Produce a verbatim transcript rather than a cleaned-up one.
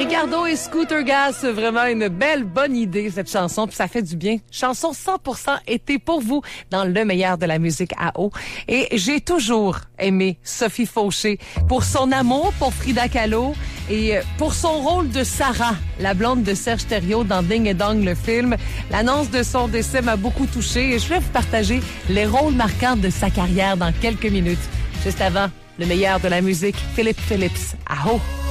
Ricardo et Scooter Gas, vraiment une belle, bonne idée, cette chanson, puis ça fait du bien. Chanson cent pour cent été pour vous dans le meilleur de la musique à eau. Et j'ai toujours aimé Sophie Fauché pour son amour pour Frida Kahlo et pour son rôle de Sarah, la blonde de Serge Thériault dans Ding et Dong, le film. L'annonce de son décès m'a beaucoup touchée et je vais vous partager les rôles marquants de sa carrière dans quelques minutes. Juste avant, le meilleur de la musique, Philippe Phillips, à eau.